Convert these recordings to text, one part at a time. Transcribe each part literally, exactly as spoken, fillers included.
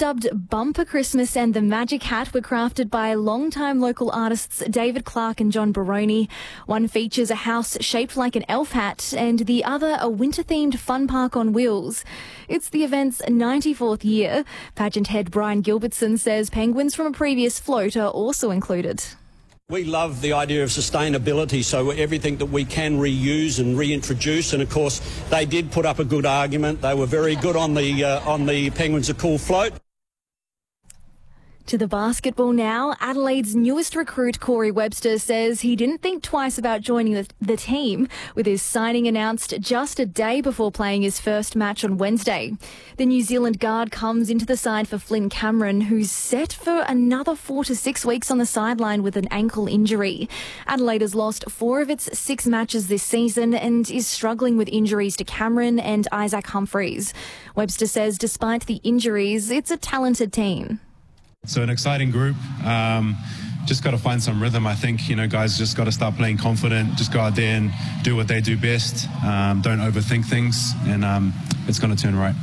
Dubbed Bumper Christmas and the Magic Hat were crafted by longtime local artists David Clark and John Baroni. One features a house shaped like an elf hat and the other a winter-themed fun park on wheels. It's the event's ninety-fourth year. Pageant head Brian Gilbertson says penguins from a previous float are also included. We love the idea of sustainability, so everything that we can reuse and reintroduce, and of course they did put up a good argument. They were very good on the uh, on the Penguins Are Cool float. To the basketball now. Adelaide's newest recruit, Corey Webster, says he didn't think twice about joining the, the team, with his signing announced just a day before playing his first match on Wednesday. The New Zealand guard comes into the side for Flynn Cameron, who's set for another four to six weeks on the sideline with an ankle injury. Adelaide has lost four of its six matches this season and is struggling with injuries to Cameron and Isaac Humphreys. Webster says despite the injuries, it's a talented team. So an exciting group. Um, just got to find some rhythm. I think, you know, guys just got to start playing confident. Just go out there and do what they do best. Um, don't overthink things, and um, it's going to turn right.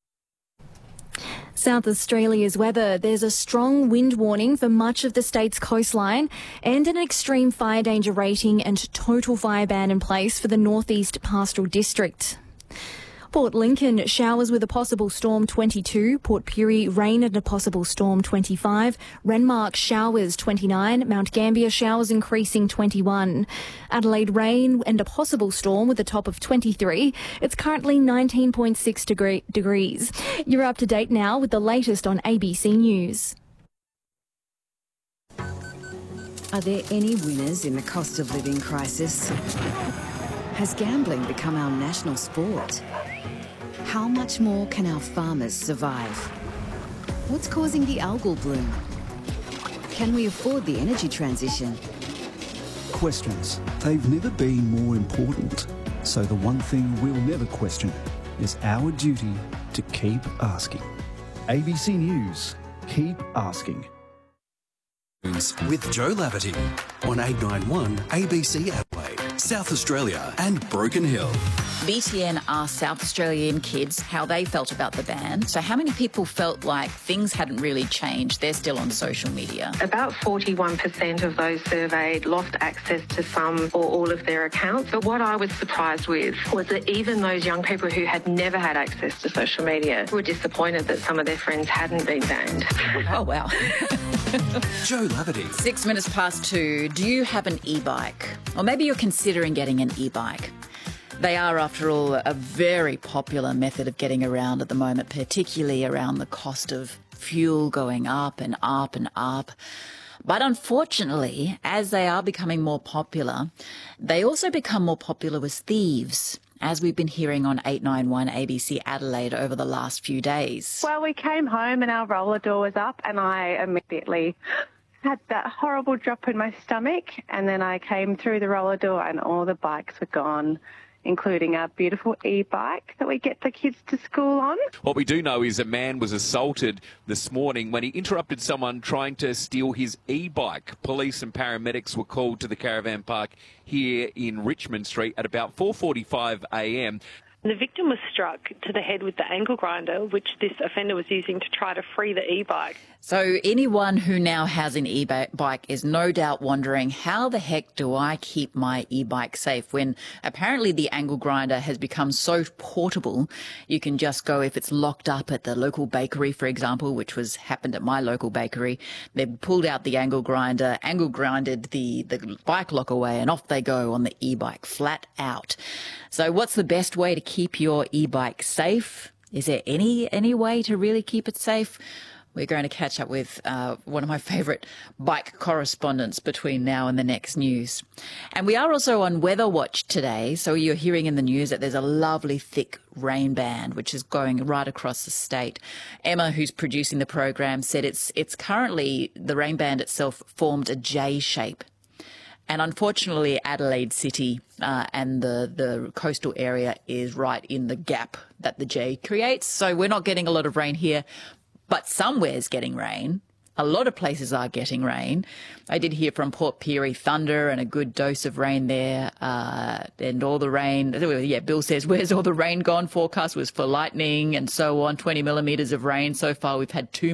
South Australia's weather. There's a strong wind warning for much of the state's coastline and an extreme fire danger rating and total fire ban in place for the Northeast Pastoral District. Port Lincoln, showers with a possible storm twenty-two. Port Pirie, rain and a possible storm twenty-five. Renmark, showers twenty-nine. Mount Gambier, showers increasing twenty-one. Adelaide, rain and a possible storm with a top of twenty-three. It's currently nineteen point six degree- degrees. You're up to date now with the latest on A B C News. Are there any winners in the cost of living crisis? Has gambling become our national sport? How much more can our farmers survive? What's causing the algal bloom? Can we afford the energy transition? Questions. They've never been more important. So the one thing we'll never question is our duty to keep asking. A B C News. Keep asking. With Joe Laverty on eight nine one A B C Adelaide, South Australia and Broken Hill. B T N asked South Australian kids how they felt about the ban. So how many people felt like things hadn't really changed? They're still on social media. About forty-one percent of those surveyed lost access to some or all of their accounts. But what I was surprised with was that even those young people who had never had access to social media were disappointed that some of their friends hadn't been banned. Oh, wow. Joe Laverty. Six minutes past two. Do you have an e-bike? Or maybe you're considering getting an e-bike. They are, after all, a very popular method of getting around at the moment, particularly around the cost of fuel going up and up and up. But unfortunately, as they are becoming more popular, they also become more popular with thieves, as we've been hearing on eight nine one A B C Adelaide over the last few days. Well, we came home and our roller door was up and I immediately had that horrible drop in my stomach, and then I came through the roller door and all the bikes were gone, including our beautiful e-bike that we get the kids to school on. What we do know is a man was assaulted this morning when he interrupted someone trying to steal his e-bike. Police and paramedics were called to the caravan park here in Richmond Street at about four forty-five a m. The victim was struck to the head with the angle grinder, which this offender was using to try to free the e-bike. So anyone who now has an e-bike is no doubt wondering, how the heck do I keep my e-bike safe when apparently the angle grinder has become so portable you can just go, if it's locked up at the local bakery, for example, which was happened at my local bakery, they pulled out the angle grinder, angle grinded the, the bike lock away, and off they go on the e-bike, flat out. So what's the best way to keep your e-bike safe? Is there any any way to really keep it safe? We're going to catch up with uh, one of my favourite bike correspondents between now and the next news. And we are also on Weather Watch today. So you're hearing in the news that there's a lovely thick rain band which is going right across the state. Emma, who's producing the program, said it's it's currently, the rain band itself formed a J shape. And unfortunately, Adelaide City uh, and the, the coastal area is right in the gap that the J creates. So we're not getting a lot of rain here, but somewhere's getting rain. A lot of places are getting rain. I did hear from Port Pirie thunder and a good dose of rain there. Uh, and all the rain, yeah, Bill says, where's all the rain gone? Forecast was for lightning and so on, twenty millimetres of rain. So far we've had two